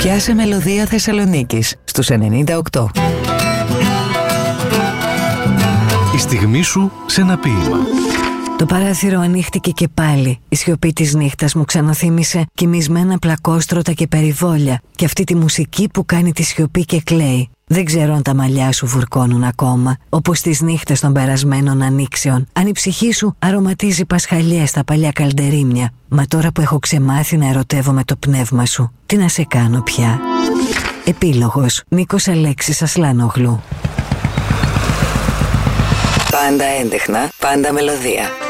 Πιάσε μελωδία Θεσσαλονίκης στους 98. Η στιγμή σου σε ένα ποίημα. Το παράθυρο ανοίχτηκε και πάλι. Η σιωπή της νύχτας μου ξαναθύμισε κοιμισμένα πλακόστρωτα και περιβόλια και αυτή τη μουσική που κάνει τη σιωπή και κλαίει. Δεν ξέρω αν τα μαλλιά σου βουρκώνουν ακόμα, όπως τις νύχτες των περασμένων ανοίξεων, αν η ψυχή σου αρωματίζει πασχαλιές στα παλιά καλντερίμια. Μα τώρα που έχω ξεμάθει να ερωτεύομαι το πνεύμα σου, τι να σε κάνω πια. Επίλογος, Νίκος Αλέξης Ασλάνογλου. Πάντα έντεχνα, πάντα μελωδία.